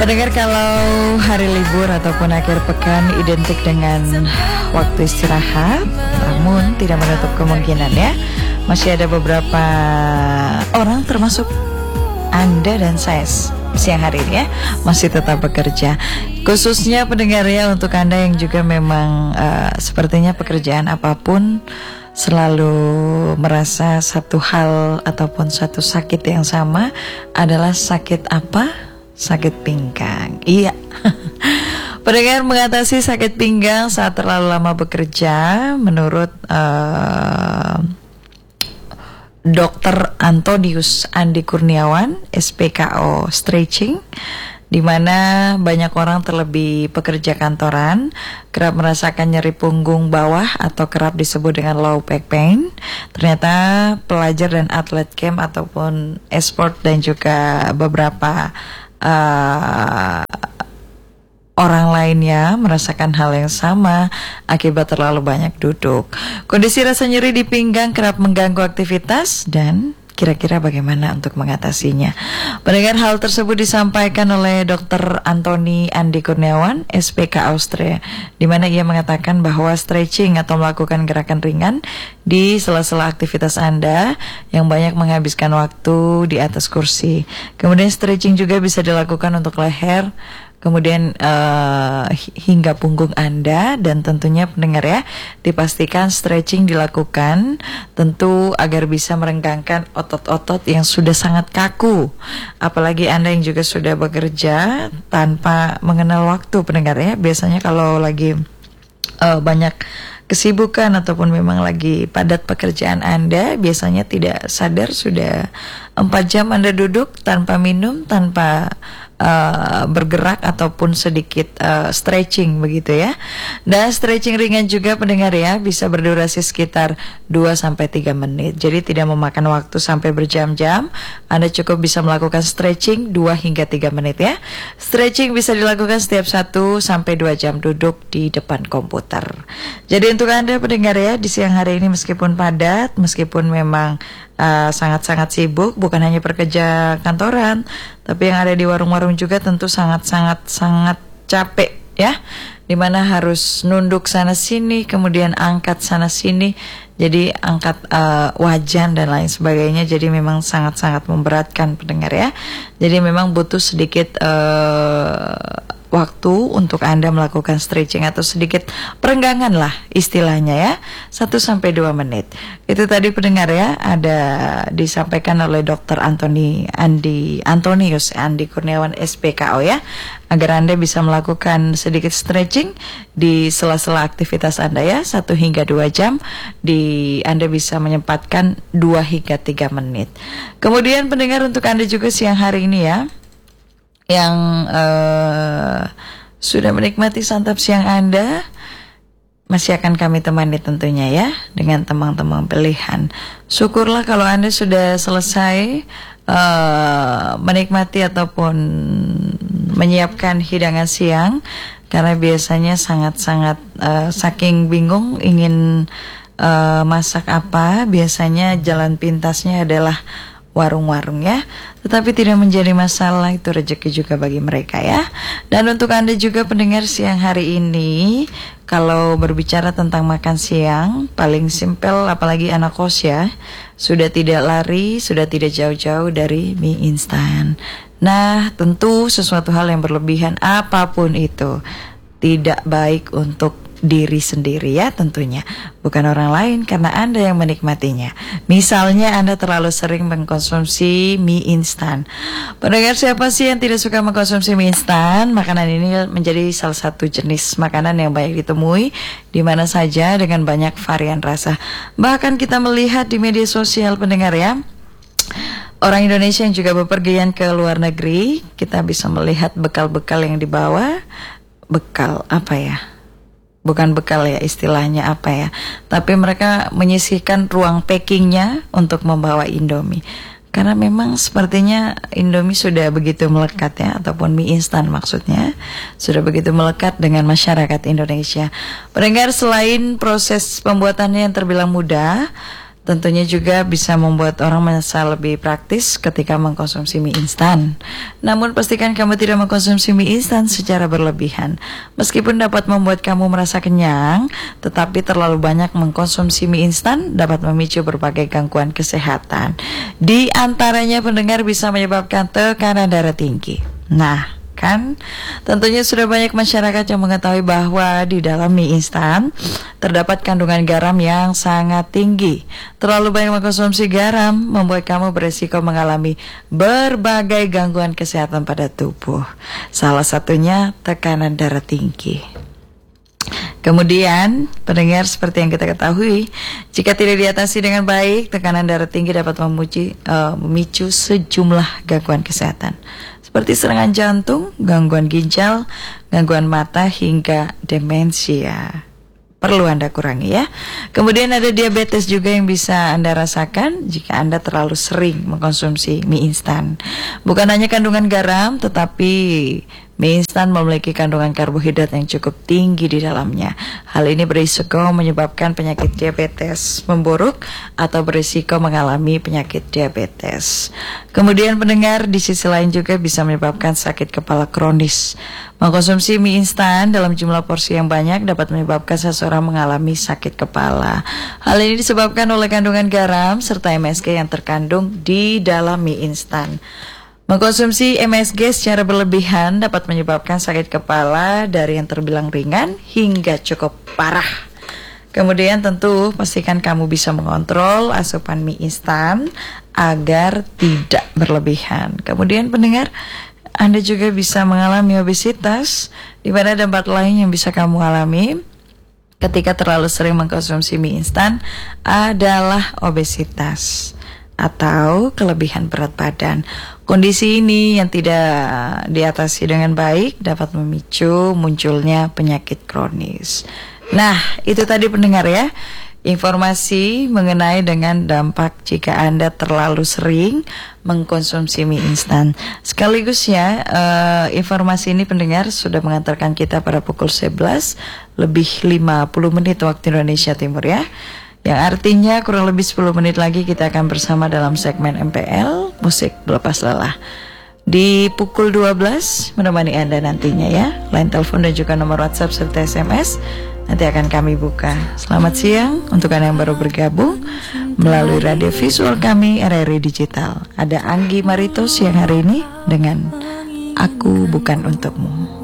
Pendengar, kalau hari libur ataupun akhir pekan identik dengan waktu istirahat, namun tidak menutup kemungkinan ya, masih ada beberapa orang termasuk Anda dan saya siang hari ini ya, masih tetap bekerja. Khususnya pendengar ya, untuk Anda yang juga memang sepertinya pekerjaan apapun selalu merasa satu hal ataupun satu sakit yang sama adalah sakit apa? Sakit pinggang. Iya. Pendengar, mengatasi sakit pinggang saat terlalu lama bekerja, menurut Dr. Antonius Andi Kurniawan, SPKO Stretching, di mana banyak orang terlebih pekerja kantoran kerap merasakan nyeri punggung bawah atau kerap disebut dengan low back pain. Ternyata pelajar dan atlet camp ataupun e-sport dan juga beberapa orang lainnya merasakan hal yang sama akibat terlalu banyak duduk. Kondisi rasa nyeri di pinggang kerap mengganggu aktivitas, dan kira-kira bagaimana untuk mengatasinya? Pendengar, hal tersebut disampaikan oleh Dr. Antoni Andi Kurniawan, SPK Austria, di mana ia mengatakan bahwa stretching atau melakukan gerakan ringan di sela-sela aktivitas Anda yang banyak menghabiskan waktu di atas kursi. Kemudian stretching juga bisa dilakukan untuk leher, kemudian hingga punggung Anda, dan tentunya pendengar ya, dipastikan stretching dilakukan tentu agar bisa merenggangkan otot-otot yang sudah sangat kaku. Apalagi Anda yang juga sudah bekerja tanpa mengenal waktu, pendengar ya. Biasanya kalau lagi banyak kesibukan ataupun memang lagi padat pekerjaan Anda, biasanya tidak sadar sudah 4 jam Anda duduk tanpa minum, tanpa bergerak ataupun sedikit stretching begitu ya. Dan stretching ringan juga pendengar ya, bisa berdurasi sekitar 2-3 menit. Jadi tidak memakan waktu sampai berjam-jam. Anda cukup bisa melakukan stretching 2 hingga 3 menit ya. Stretching bisa dilakukan setiap 1-2 jam duduk di depan komputer. Jadi untuk Anda pendengar ya, di siang hari ini meskipun padat, meskipun memang sangat-sangat sibuk, bukan hanya pekerja kantoran, tapi yang ada di warung-warung juga tentu sangat-sangat capek ya, dimana harus nunduk sana sini, kemudian angkat sana sini, jadi angkat wajan dan lain sebagainya. Jadi memang sangat-sangat memberatkan pendengar ya. Jadi memang butuh sedikit waktu untuk Anda melakukan stretching atau sedikit perenggangan lah istilahnya ya, 1-2 menit. Itu tadi pendengar ya, ada disampaikan oleh Dr. Antonius Andi Kurniawan SPKO ya, agar Anda bisa melakukan sedikit stretching di sela-sela aktivitas Anda ya, 1 hingga 2 jam Anda bisa menyempatkan 2 hingga 3 menit. Kemudian pendengar, untuk Anda juga siang hari ini ya, yang sudah menikmati santap siang Anda, masih akan kami temani tentunya ya, dengan temang-temang pilihan. Syukurlah kalau Anda sudah selesai menikmati ataupun menyiapkan hidangan siang, karena biasanya sangat-sangat saking bingung ingin masak apa, biasanya jalan pintasnya adalah warung-warung ya. Tetapi tidak menjadi masalah, itu rezeki juga bagi mereka ya. Dan untuk Anda juga pendengar siang hari ini, kalau berbicara tentang makan siang, paling simpel apalagi anak kos ya, sudah tidak lari, sudah tidak jauh-jauh dari mie instan. Nah, tentu sesuatu hal yang berlebihan apapun itu tidak baik untuk diri sendiri ya tentunya, bukan orang lain, karena Anda yang menikmatinya. Misalnya Anda terlalu sering mengkonsumsi mie instan. Pendengar, siapa sih yang tidak suka mengkonsumsi mie instan? Makanan ini menjadi salah satu jenis makanan yang banyak ditemui di mana saja dengan banyak varian rasa. Bahkan kita melihat di media sosial pendengar ya, orang Indonesia yang juga bepergian ke luar negeri, kita bisa melihat bekal-bekal yang dibawa. Bekal apa ya? Bukan bekal ya istilahnya apa ya, tapi mereka menyisihkan ruang packingnya untuk membawa Indomie, karena memang sepertinya Indomie sudah begitu melekat ya, ataupun mie instan maksudnya sudah begitu melekat dengan masyarakat Indonesia. Pendengar, selain proses pembuatannya yang terbilang mudah, Tentunya juga bisa membuat orang merasa lebih praktis ketika mengkonsumsi mie instan. Namun pastikan kamu tidak mengkonsumsi mie instan secara berlebihan. Meskipun dapat membuat kamu merasa kenyang, tetapi terlalu banyak mengkonsumsi mie instan dapat memicu berbagai gangguan kesehatan. Di antaranya pendengar bisa menyebabkan tekanan darah tinggi. Nah, kan tentunya sudah banyak masyarakat yang mengetahui bahwa di dalam mie instan terdapat kandungan garam yang sangat tinggi. Terlalu banyak mengkonsumsi garam membuat kamu beresiko mengalami berbagai gangguan kesehatan pada tubuh. Salah satunya tekanan darah tinggi. Kemudian, pendengar, seperti yang kita ketahui, jika tidak diatasi dengan baik, tekanan darah tinggi dapat memicu sejumlah gangguan kesehatan, seperti serangan jantung, gangguan ginjal, gangguan mata, hingga demensia. Perlu Anda kurangi ya. Kemudian ada diabetes juga yang bisa Anda rasakan jika Anda terlalu sering mengkonsumsi mie instan. Bukan hanya kandungan garam, tetapi mie instan memiliki kandungan karbohidrat yang cukup tinggi di dalamnya. Hal ini berisiko menyebabkan penyakit diabetes memburuk atau berisiko mengalami penyakit diabetes. Kemudian pendengar, di sisi lain juga bisa menyebabkan sakit kepala kronis. Mengkonsumsi mie instan dalam jumlah porsi yang banyak dapat menyebabkan seseorang mengalami sakit kepala. Hal ini disebabkan oleh kandungan garam serta MSG yang terkandung di dalam mie instan. Mengkonsumsi MSG secara berlebihan dapat menyebabkan sakit kepala dari yang terbilang ringan hingga cukup parah. Kemudian tentu pastikan kamu bisa mengontrol asupan mie instan agar tidak berlebihan. Kemudian pendengar, Anda juga bisa mengalami obesitas, di mana dampak lain yang bisa kamu alami ketika terlalu sering mengkonsumsi mie instan adalah obesitas atau kelebihan berat badan. Kondisi ini yang tidak diatasi dengan baik dapat memicu munculnya penyakit kronis. Nah, itu tadi pendengar ya, informasi mengenai dengan dampak jika Anda terlalu sering mengkonsumsi mie instan. Sekaligus ya, informasi ini pendengar sudah mengantarkan kita pada pukul 11 lebih 50 menit waktu Indonesia Timur ya. Yang artinya kurang lebih 10 menit lagi kita akan bersama dalam segmen MPL Musik Melepas Lelah. Di pukul 12 menemani Anda nantinya ya. Line telepon dan juga nomor WhatsApp serta SMS nanti akan kami buka. Selamat siang untuk Anda yang baru bergabung melalui radio visual kami RRI Digital. Ada Anggi Maritos yang hari ini dengan Aku Bukan Untukmu.